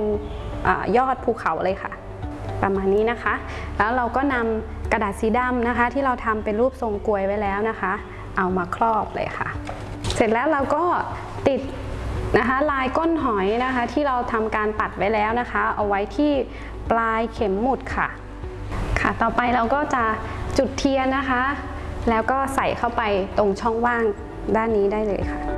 ยอดภูเขาเลยค่ะประมาณนี้นะคะแล้วเราก็นำกระดาษสีดำนะคะที่เราทำเป็นรูปทรงกลวยไว้แล้วนะคะเอามาครอบเลยค่ะเสร็จแล้วเราก็ติดนะคะลายก้นหอยนะคะที่เราทำการปัดไว้แล้วนะคะเอาไว้ที่ปลายเข็มหมุดค่ะต่อไปเราก็จะจุดเทียนนะคะแล้วก็ใส่เข้าไปตรงช่องว่างด้านนี้ได้เลยค่ะ